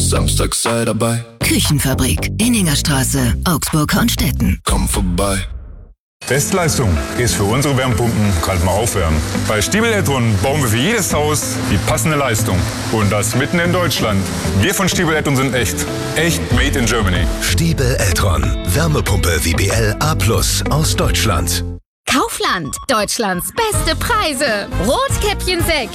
Samstag sei dabei. Küchenfabrik, Inningerstraße, Augsburg-Hornstetten. Komm vorbei. Bestleistung ist für unsere Wärmepumpen kalt mal aufwärmen. Bei Stiebel Eltron bauen wir für jedes Haus die passende Leistung. Und das mitten in Deutschland. Wir von Stiebel Eltron sind echt. Echt made in Germany. Stiebel Eltron. Wärmepumpe WBL A+ aus Deutschland. Kaufland, Deutschlands beste Preise. Rotkäppchen 6,